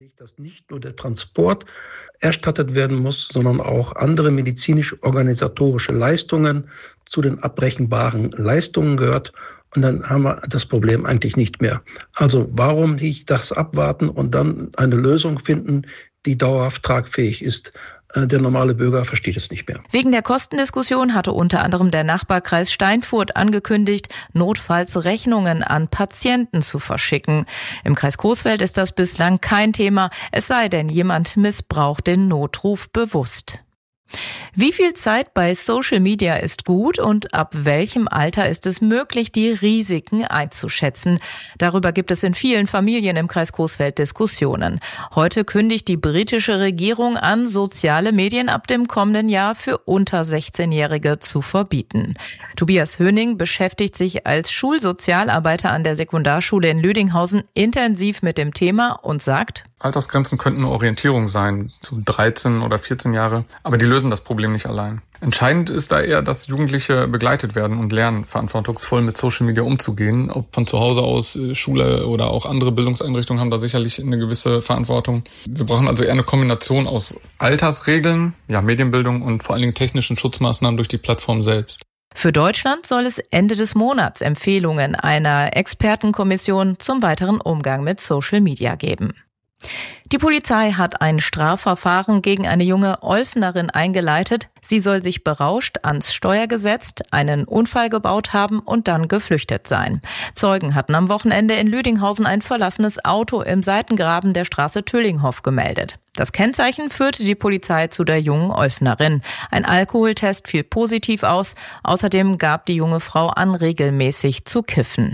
Dass nicht nur der Transport erstattet werden muss, sondern auch andere medizinisch-organisatorische Leistungen zu den abbrechenbaren Leistungen gehört. Und dann haben wir das Problem eigentlich nicht mehr. Also warum nicht das abwarten und dann eine Lösung finden, die dauerhaft tragfähig ist? Der normale Bürger versteht es nicht mehr. Wegen der Kostendiskussion hatte unter anderem der Nachbarkreis Steinfurt angekündigt, notfalls Rechnungen an Patienten zu verschicken. Im Kreis Coesfeld ist das bislang kein Thema, es sei denn, jemand missbraucht den Notruf bewusst. Wie viel Zeit bei Social Media ist gut und ab welchem Alter ist es möglich, die Risiken einzuschätzen? Darüber gibt es in vielen Familien im Kreis Coesfeld Diskussionen. Heute kündigt die britische Regierung an, soziale Medien ab dem kommenden Jahr für unter 16-Jährige zu verbieten. Tobias Höning beschäftigt sich als Schulsozialarbeiter an der Sekundarschule in Lüdinghausen intensiv mit dem Thema und sagt: Altersgrenzen könnten eine Orientierung sein, so 13 oder 14 Jahre, aber die lösen das Problem nicht allein. Entscheidend ist da eher, dass Jugendliche begleitet werden und lernen, verantwortungsvoll mit Social Media umzugehen. Ob von zu Hause aus, Schule oder auch andere Bildungseinrichtungen haben da sicherlich eine gewisse Verantwortung. Wir brauchen also eher eine Kombination aus Altersregeln, Medienbildung und vor allen Dingen technischen Schutzmaßnahmen durch die Plattform selbst. Für Deutschland soll es Ende des Monats Empfehlungen einer Expertenkommission zum weiteren Umgang mit Social Media geben. Die Polizei hat ein Strafverfahren gegen eine junge Olfnerin eingeleitet. Sie soll sich berauscht ans Steuer gesetzt, einen Unfall gebaut haben und dann geflüchtet sein. Zeugen hatten am Wochenende in Lüdinghausen ein verlassenes Auto im Seitengraben der Straße Töllinghoff gemeldet. Das Kennzeichen führte die Polizei zu der jungen Olfnerin. Ein Alkoholtest fiel positiv aus. Außerdem gab die junge Frau an, regelmäßig zu kiffen.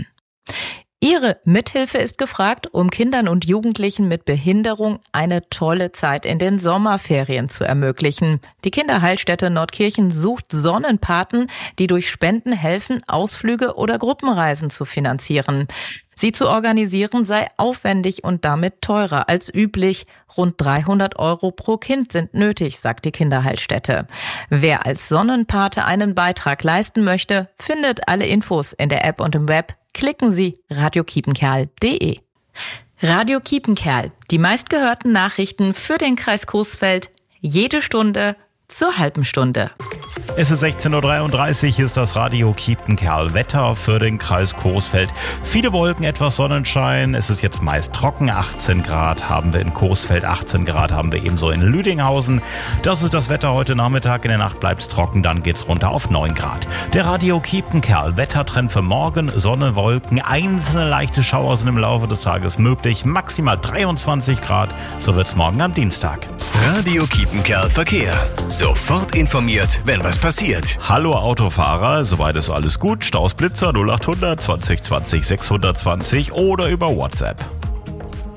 Ihre Mithilfe ist gefragt, um Kindern und Jugendlichen mit Behinderung eine tolle Zeit in den Sommerferien zu ermöglichen. Die Kinderheilstätte Nordkirchen sucht Sonnenpaten, die durch Spenden helfen, Ausflüge oder Gruppenreisen zu finanzieren. Sie zu organisieren sei aufwendig und damit teurer als üblich. Rund 300 € pro Kind sind nötig, sagt die Kinderheilstätte. Wer als Sonnenpate einen Beitrag leisten möchte, findet alle Infos in der App und im Web. Klicken Sie radiokiepenkerl.de. Radio Kiepenkerl, die meistgehörten Nachrichten für den Kreis Coesfeld, jede Stunde zur halben Stunde. Es ist 16.33 Uhr, hier ist das Radio Kiepenkerl. Wetter für den Kreis Coesfeld. Viele Wolken, etwas Sonnenschein. Es ist jetzt meist trocken. 18 Grad haben wir in Coesfeld, 18 Grad haben wir ebenso in Lüdinghausen. Das ist das Wetter heute Nachmittag. In der Nacht bleibt es trocken, dann geht's runter auf 9 Grad. Der Radio Kiepenkerl. Wettertrend für morgen. Sonne, Wolken. Einzelne leichte Schauer sind im Laufe des Tages möglich. Maximal 23 Grad. So wird's morgen am Dienstag. Radio Kiepenkerl Verkehr. Sofort informiert, wenn was passiert. Hallo Autofahrer, soweit ist alles gut. Staus Blitzer 0800 20 20 620 oder über WhatsApp.